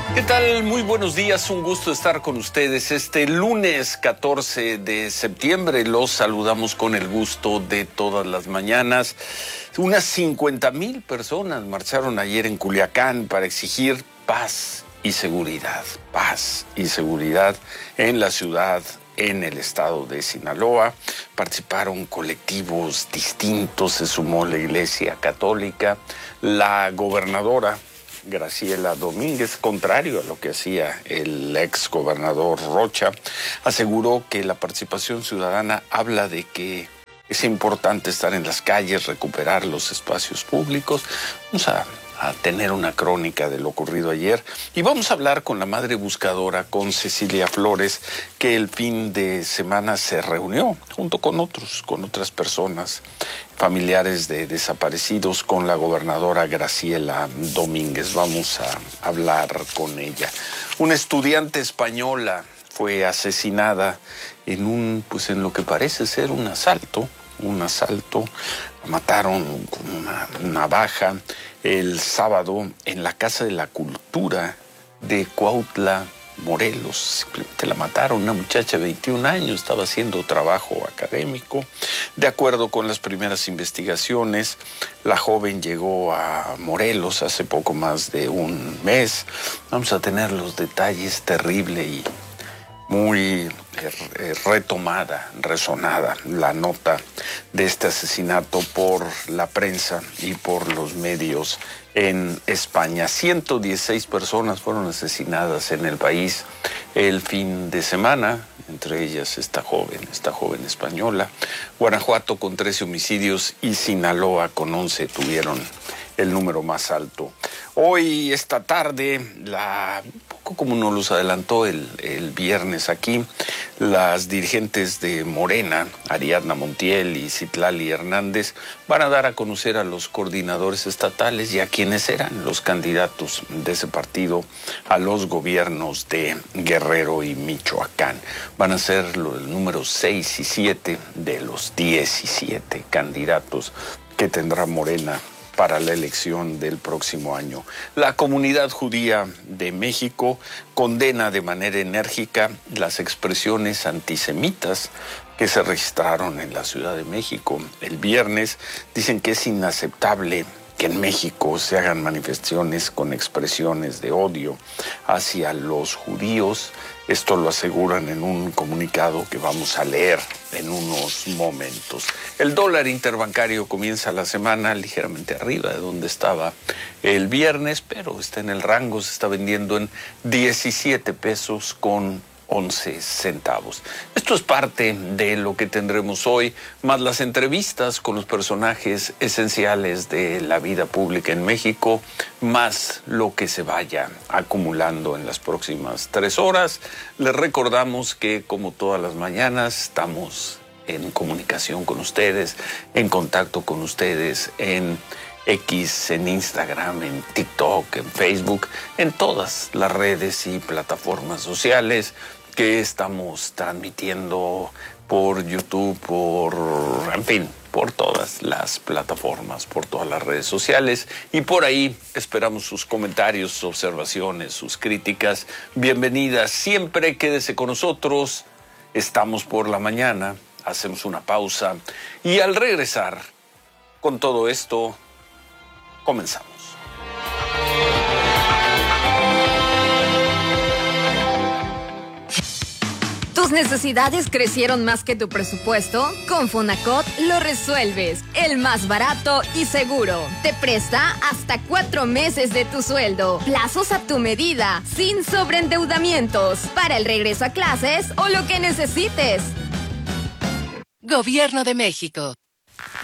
¿Qué tal? Muy buenos días, un gusto estar con ustedes. Este lunes 14 de septiembre los saludamos con el gusto de todas las mañanas. Unas 50,000 personas marcharon ayer en Culiacán para exigir paz y seguridad en la ciudad, en el estado de Sinaloa. Participaron colectivos distintos, se sumó la Iglesia Católica, la gobernadora Graciela Domínguez, contrario a lo que hacía el ex gobernador Rocha, aseguró que la participación ciudadana habla de que es importante estar en las calles, recuperar los espacios públicos. Vamos a tener una crónica de lo ocurrido ayer y vamos a hablar con la madre buscadora, con Cecilia Flores, que el fin de semana se reunió junto con otras personas, familiares de desaparecidos, con la gobernadora Graciela Domínguez. Vamos a hablar con ella. Una estudiante española fue asesinada en lo que parece ser un asalto. La mataron con una navaja el sábado en la Casa de la Cultura de Cuautla, Morelos. Simplemente la mataron. Una muchacha de 21 años estaba haciendo trabajo académico. De acuerdo con las primeras investigaciones, la joven llegó a Morelos hace poco más de un mes. Vamos a tener los detalles. Terrible y muy resonada la nota de este asesinato por la prensa y por los medios en España. 116 personas fueron asesinadas en el país el fin de semana, entre ellas esta joven española. Guanajuato con 13 homicidios y Sinaloa con 11 tuvieron el número más alto. Hoy, esta tarde, un poco como nos los adelantó el viernes aquí, las dirigentes de Morena, Ariadna Montiel y Citlali Hernández, van a dar a conocer a los coordinadores estatales y a quienes eran los candidatos de ese partido a los gobiernos de Guerrero y Michoacán. Van a ser el número 6 y 7 de los 17 candidatos que tendrá Morena para la elección del próximo año. La comunidad judía de México condena de manera enérgica las expresiones antisemitas que se registraron en la Ciudad de México el viernes. Dicen que es inaceptable que en México se hagan manifestaciones con expresiones de odio hacia los judíos. Esto lo aseguran en un comunicado que vamos a leer en unos momentos. El dólar interbancario comienza la semana ligeramente arriba de donde estaba el viernes, pero está en el rango, se está vendiendo en 17 pesos con 11 centavos. Esto es parte de lo que tendremos hoy, más las entrevistas con los personajes esenciales de la vida pública en México, más lo que se vaya acumulando en las próximas 3 horas. Les recordamos que, como todas las mañanas, estamos en comunicación con ustedes, en contacto con ustedes en X, en Instagram, en TikTok, en Facebook, en todas las redes y plataformas sociales que estamos transmitiendo por YouTube, por todas las plataformas, por todas las redes sociales. Y por ahí esperamos sus comentarios, sus observaciones, sus críticas. Bienvenidas siempre, quédese con nosotros. Estamos por la mañana, hacemos una pausa y al regresar con todo esto, comenzamos. ¿Tus necesidades crecieron más que tu presupuesto? Con Fonacot lo resuelves. El más barato y seguro. Te presta hasta 4 meses de tu sueldo. Plazos a tu medida, sin sobreendeudamientos. Para el regreso a clases o lo que necesites. Gobierno de México.